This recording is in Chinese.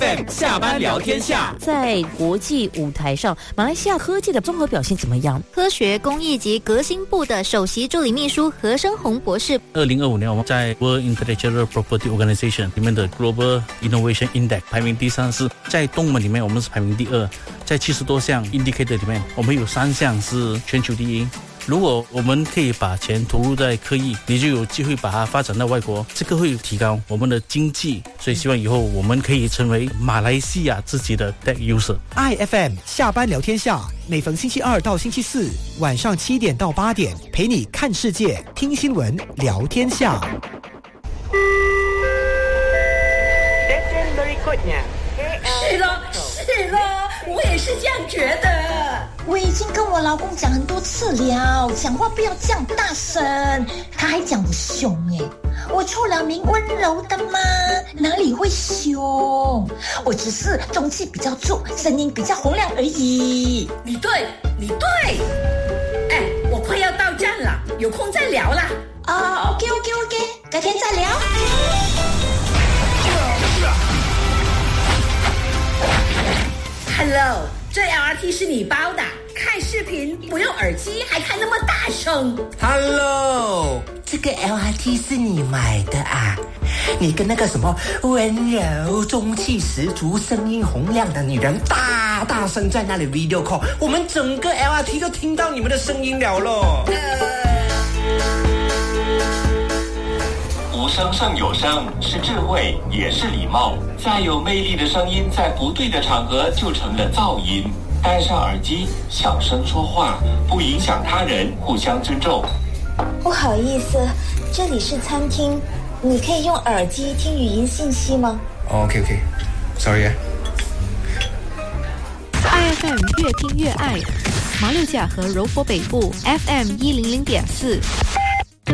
下班聊天下。 在国际舞台上，马来西亚科技的综合表现怎么样？ 科学工艺及革新部的首席助理秘书何生宏博士 ，2025年我们在 World Intellectual Property Organization 里面的 Global Innovation Index 排名第34，在东盟里面我们是排名第2，在70多项 indicator 里面，我们有3项是全球第一。如果我们可以把钱投入在科技，你就有机会把它发展到外国，这个会提高我们的经济，所以希望以后我们可以成为马来西亚自己的 tech user。IFM 下班聊天下，每逢星期2到星期4晚上7点到8点，陪你看世界、听新闻、聊天下。 是了，我也是这样觉得。 我已经跟我老公讲很多次了，讲话不要这样大声，他还讲我凶耶。我出了名温柔的吗？哪里会凶？我只是中气比较重，声音比较洪亮而已。 你对。哎，我快要到站了，有空再聊啦。 OK， 改天再聊。 Hello， 这 LRT 是你包的，看视频不用耳机还看那么大声。 Hello， 这个 LRT 是你买的啊？你跟那个什么温柔、中气十足、声音洪亮的女人大声在那里 video call， 我们整个 LRT 都听到你们的声音了咯。 无声胜有声，是智慧，也是礼貌。再有魅力的声音，在不对的场合就成了噪音。戴上耳机，小声说话，不影响他人，互相尊重。 不好意思，这里是餐厅，你可以用耳机听语音信息吗 ？OK，Sorry 啊。 IFM 越听越爱，马六甲和柔佛北部 FM 100.4。